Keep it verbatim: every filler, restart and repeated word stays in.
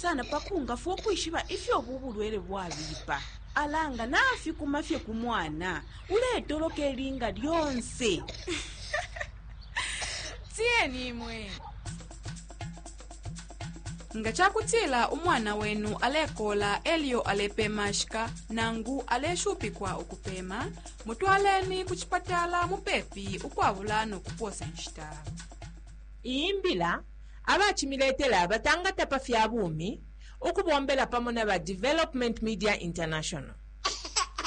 sana pakunga fo kuishiba ifyo bubulwele bwabipa alanga nafi kumafye kumwana uletoloka elinga lyonse tieni mwe nga chakutila umwana wenu alekola elio alepemashika nangu aleshupikwa ukupema mutwaleni kuchipatala mupepi ukwavulano kuposa nshitala iimbila abachimiletela abatangata pafya bumi ukubombela pamona ba Development Media International.